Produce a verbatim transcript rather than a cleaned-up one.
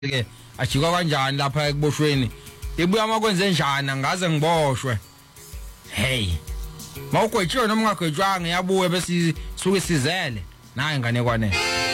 ke ajika kanjani lapha ekuboshweni ibuya makwenze njani ngaze ngiboshwe hey mawugwetshiwe noma ungagwetshwanga yabuye bese suke sizele naye ngane kwane